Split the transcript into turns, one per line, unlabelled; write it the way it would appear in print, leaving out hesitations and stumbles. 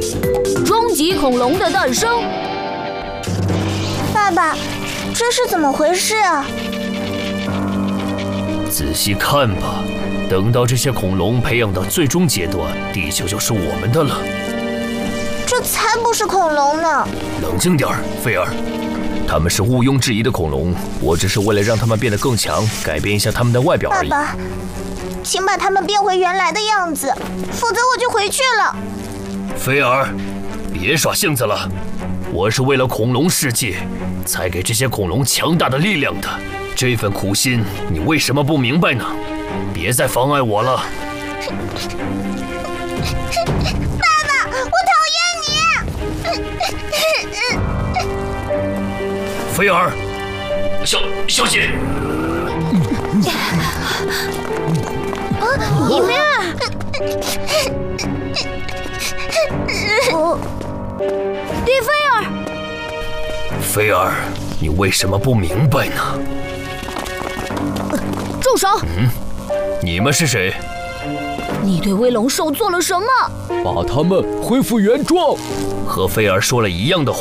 终极恐龙的诞生。
爸爸，这是怎么回事啊？
仔细看吧，等到这些恐龙培养到最终阶段，地球就是我们的了。
这才不是恐龙呢！
冷静点儿，菲尔。他们是毋庸置疑的恐龙，我只是为了让他们变得更强，改变一下他们的外表而已。
爸爸，请把他们变回原来的样子，否则我就回去了。
菲尔，别耍性子了，我是为了恐龙世界，才给这些恐龙强大的力量的。这份苦心，你为什么不明白呢？别再妨碍我了。
爸爸，我讨厌你！
菲尔，小心！
里面。蒂菲尔，
菲尔，你为什么不明白呢？
住手！
你们是谁？
你对威龙兽做了什么？
把它们恢复原状。
和菲尔说了一样的话。